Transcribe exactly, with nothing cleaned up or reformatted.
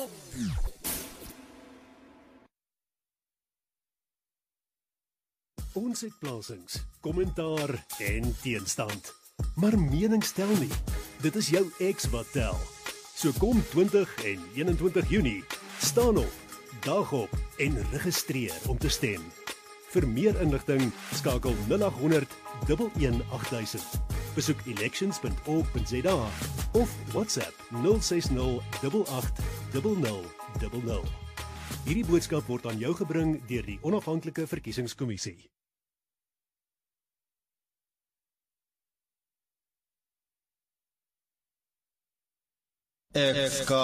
Ons het plasings, kommentaar en teenstand. Maar menings tel nie. Dit is jou ex wat tel. So kom twintig en eenentwintig Junie, staan op, dag op en registreer om te stem. Vir meer inligting skakel nul agt honderd, een een agt duisend. Besoek elections punt org punt za of WhatsApp nul ses nul agt agt nul nul nul nul. Hierdie boodskap word aan jou gebring deur die Onafhanklike Verkiesingskommissie. Ek